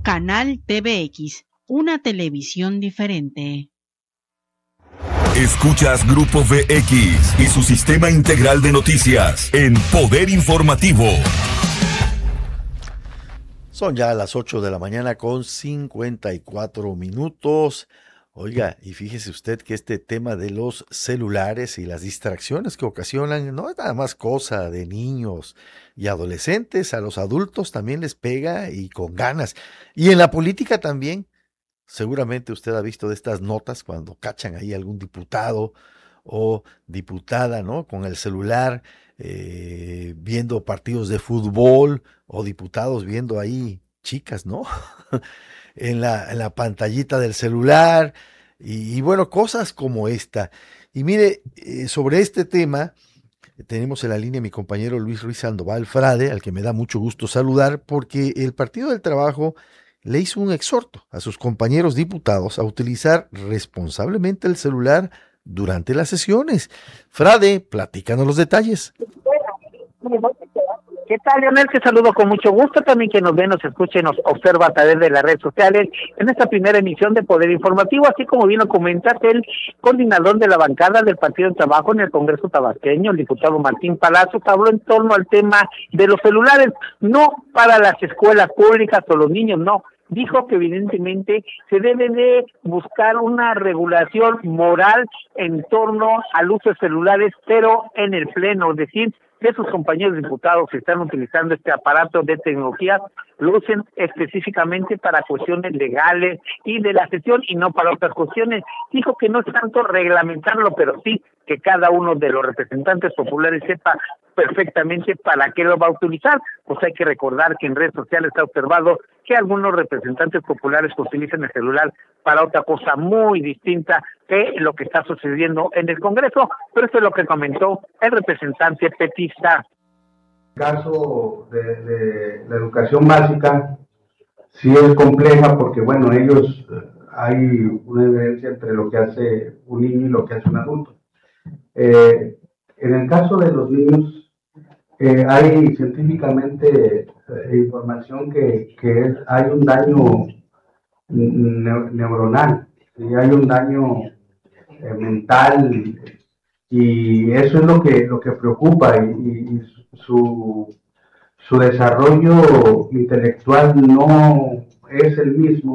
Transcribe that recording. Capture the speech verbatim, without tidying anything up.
Canal T V X, una televisión diferente. Escuchas Grupo V X y su sistema integral de noticias en Poder Informativo. Son ya las ocho de la mañana con cincuenta y cuatro minutos. Oiga, y fíjese usted que este tema de los celulares y las distracciones que ocasionan no es nada más cosa de niños y adolescentes, a los adultos también les pega y con ganas. Y en la política también. Seguramente usted ha visto de estas notas cuando cachan ahí algún diputado o diputada, ¿no? Con el celular eh, viendo partidos de fútbol o diputados viendo ahí chicas, ¿no? en la, en la pantallita del celular y, y bueno, cosas como esta. Y mire, eh, sobre este tema tenemos en la línea a mi compañero Luis Ruiz Sandoval Frade, al que me da mucho gusto saludar, porque el Partido del Trabajo le hizo un exhorto a sus compañeros diputados a utilizar responsablemente el celular durante las sesiones. Frade, platícanos los detalles. ¿Qué tal, Leonel? Te saludo con mucho gusto. También que nos ve, nos escuche, nos observa a través de las redes sociales en esta primera emisión de Poder Informativo, así como bien lo comentaste, el coordinador de la bancada del Partido del Trabajo en el Congreso tabasqueño, el diputado Martín Palacios, habló en torno al tema de los celulares, no para las escuelas públicas o los niños, no. Dijo que evidentemente se debe de buscar una regulación moral en torno al uso de celulares, pero en el pleno, es decir, que sus compañeros diputados que están utilizando este aparato de tecnología lo usen específicamente para cuestiones legales y de la sesión y no para otras cuestiones. Dijo que no es tanto reglamentarlo, pero sí que cada uno de los representantes populares sepa perfectamente para qué lo va a utilizar. Pues hay que recordar que en redes sociales está observado que algunos representantes populares utilizan el celular para otra cosa muy distinta que lo que está sucediendo en el Congreso, pero esto es lo que comentó el representante petista. El caso de, de la educación básica sí es compleja porque, bueno, ellos, hay una diferencia entre lo que hace un niño y lo que hace un adulto. Eh, en el caso de los niños, eh, hay científicamente eh, información que, que es, hay un daño ne- neuronal, y hay un daño eh, mental, y eso es lo que, lo que preocupa, y, y, y su, su desarrollo intelectual no es el mismo